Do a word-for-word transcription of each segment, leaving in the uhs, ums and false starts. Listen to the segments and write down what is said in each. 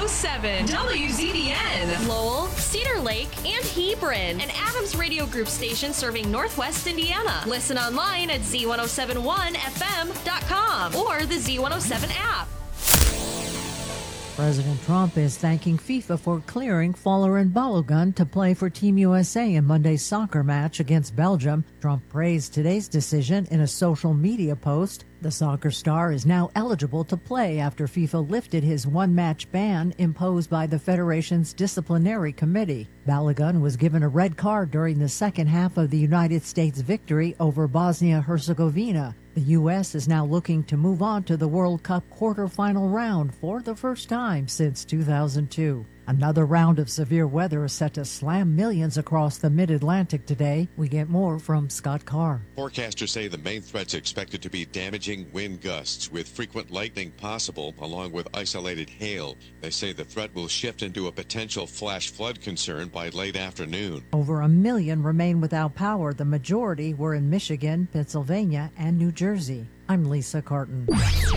oh seven W Z D N. Lowell, Cedar Lake, and Hebron. An Adams Radio Group station serving Northwest Indiana. Listen online at Z ten seventy-one F M dot com or the Z one oh seven app. President Trump is thanking FIFA for clearing Folarin Balogun to play for Team U S A in Monday's soccer match against Belgium. Trump praised today's decision in a social media post. The soccer star is now eligible to play after FIFA lifted his one-match ban imposed by the Federation's disciplinary committee. Balogun was given a red card during the second half of the United States victory over Bosnia-Herzegovina. The U S is now looking to move on to the World Cup quarterfinal round for the first time since two thousand two. Another round of severe weather is set to slam millions across the mid-Atlantic today. We get more from Scott Carr. Forecasters say the main threats expected to be damaging wind gusts with frequent lightning possible, along with isolated hail. They say the threat will shift into a potential flash flood concern by late afternoon. Over a million remain without power. The majority were in Michigan, Pennsylvania, and New Jersey. I'm Lisa Carton.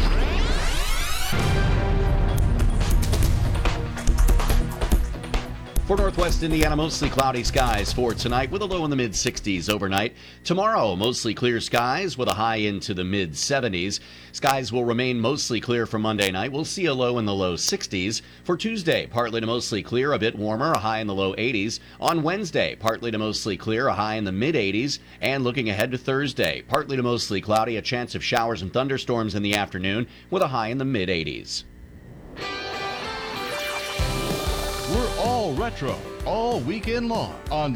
For Northwest Indiana, mostly cloudy skies for tonight with a low in the mid sixties overnight. Tomorrow, mostly clear skies with a high into the mid seventies. Skies will remain mostly clear for Monday night. We'll see a low in the low sixties. For Tuesday, partly to mostly clear, a bit warmer, a high in the low eighties. On Wednesday, partly to mostly clear, a high in the mid eighties. And looking ahead to Thursday, partly to mostly cloudy, a chance of showers and thunderstorms in the afternoon with a high in the mid eighties. We're all retro, all weekend long on